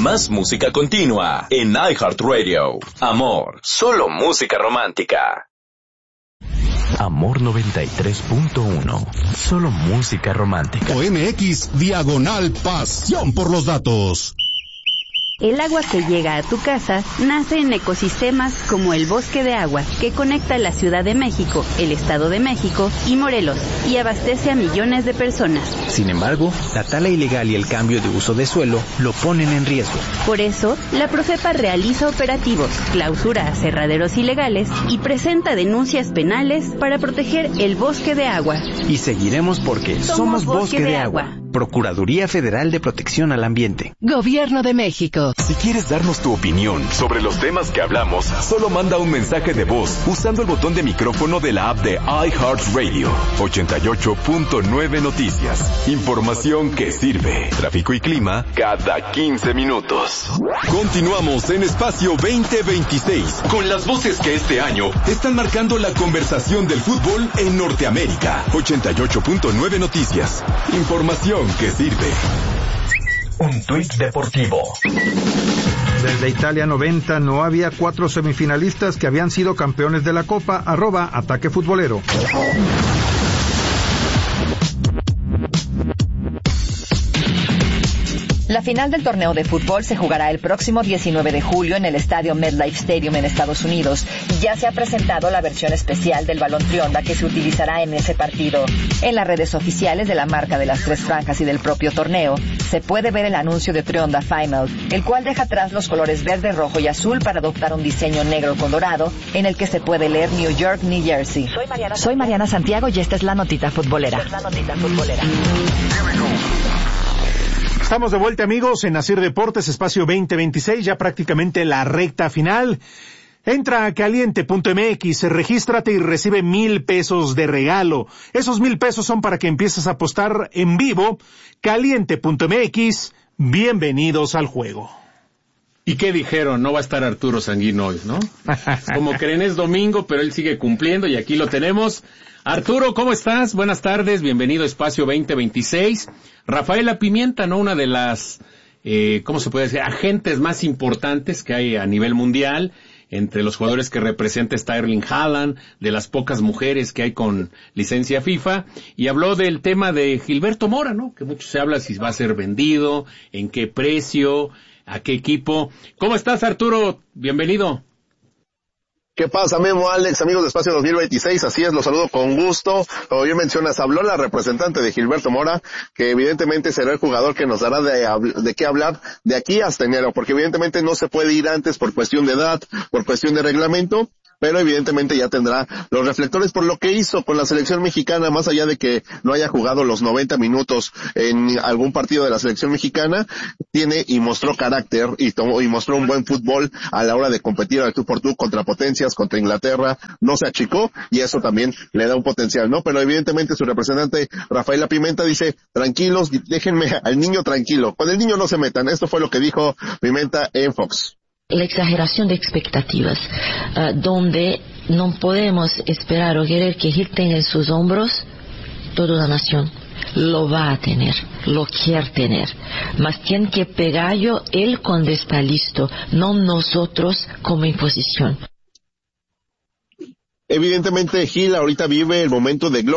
Más música continua en iHeartRadio. Amor, solo música romántica. Amor 93.1. Solo música romántica. OMX Diagonal Pasión por los datos. El agua que llega a tu casa nace en ecosistemas como el Bosque de Agua, que conecta la Ciudad de México, el Estado de México y Morelos, y abastece a millones de personas. Sin embargo, la tala ilegal y el cambio de uso de suelo lo ponen en riesgo. Por eso, la Profepa realiza operativos, clausura aserraderos ilegales y presenta denuncias penales para proteger el Bosque de Agua. Y seguiremos porque somos Bosque de Agua. Procuraduría Federal de Protección al Ambiente. Gobierno de México. Si quieres darnos tu opinión sobre los temas que hablamos, solo manda un mensaje de voz usando el botón de micrófono de la app de iHeartRadio. 88.9 Noticias. Información que sirve. Tráfico y clima cada 15 minutos. Continuamos en Espacio 2026 con las voces que este año están marcando la conversación del fútbol en Norteamérica. 88.9 Noticias. Información que sirve. Un tuit deportivo. Desde Italia 90 no había 4 semifinalistas que habían sido campeones de la Copa. @Ataque Futbolero. La final del torneo de fútbol se jugará el próximo 19 de julio en el estadio MetLife Stadium en Estados Unidos. Ya se ha presentado la versión especial del balón Trionda que se utilizará en ese partido. En las redes oficiales de la marca de las 3 franjas y del propio torneo, se puede ver el anuncio de Trionda Final, el cual deja atrás los colores verde, rojo y azul para adoptar un diseño negro con dorado, en el que se puede leer New York, New Jersey. Soy Mariana Santiago y esta es la notita futbolera. Estamos de vuelta, amigos, en Asir Deportes, Espacio 2026, ya prácticamente la recta final. Entra a caliente.mx, regístrate y recibe 1,000 pesos de regalo. Esos 1,000 pesos son para que empieces a apostar en vivo. Caliente.mx, bienvenidos al juego. ¿Y qué dijeron? No va a estar Arturo Sanguino hoy, ¿no? Como creen es domingo, pero él sigue cumpliendo y aquí lo tenemos. Arturo, ¿cómo estás? Buenas tardes, bienvenido a Espacio 2026. Rafaela Pimienta, ¿no? Una de las, ¿cómo se puede decir? Agentes más importantes que hay a nivel mundial. Entre los jugadores que representa está Erling Haaland, de las pocas mujeres que hay con licencia FIFA, y habló del tema de Gilberto Mora, ¿no? Que mucho se habla si va a ser vendido, en qué precio, a qué equipo. ¿Cómo estás, Arturo? Bienvenido. ¿Qué pasa, Memo, Alex, amigos de Espacio 2026? Así es, los saludo con gusto. Como bien mencionas, habló la representante de Gilberto Mora, que evidentemente será el jugador que nos dará de qué hablar de aquí hasta enero, porque evidentemente no se puede ir antes por cuestión de edad, por cuestión de reglamento, pero evidentemente ya tendrá los reflectores por lo que hizo con la selección mexicana, más allá de que no haya jugado los 90 minutos en algún partido de la selección mexicana, tiene y mostró carácter y mostró un buen fútbol a la hora de competir al tú por tú contra potencias, contra Inglaterra, no se achicó y eso también le da un potencial, ¿no? Pero evidentemente su representante Rafaela Pimenta dice, tranquilos, déjenme al niño tranquilo, con el niño no se metan, esto fue lo que dijo Pimenta en Fox. La exageración de expectativas, donde no podemos esperar o querer que Gil tenga en sus hombros toda una nación. Lo va a tener, lo quiere tener, mas tiene que pegarlo él cuando está listo, no nosotros como imposición. Evidentemente Gil ahorita vive el momento de gloria.